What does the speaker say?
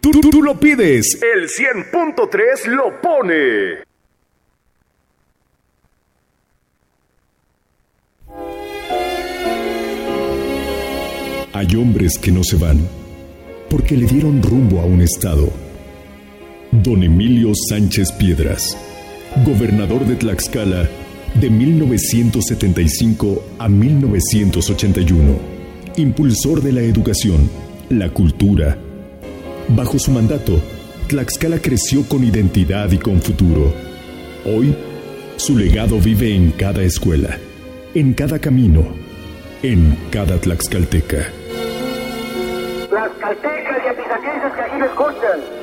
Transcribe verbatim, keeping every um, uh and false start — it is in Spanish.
Tú, tú, tú lo pides, el cien punto tres lo pone. Hay hombres que no se van porque le dieron rumbo a un estado. Don Emilio Sánchez Piedras, gobernador de Tlaxcala de mil novecientos setenta y cinco a mil novecientos ochenta y uno, impulsor de la educación, la cultura. Bajo su mandato, Tlaxcala creció con identidad y con futuro. Hoy, su legado vive en cada escuela, en cada camino, en cada tlaxcalteca. Tlaxcaltecas y apizaquenses que aquí me escuchan.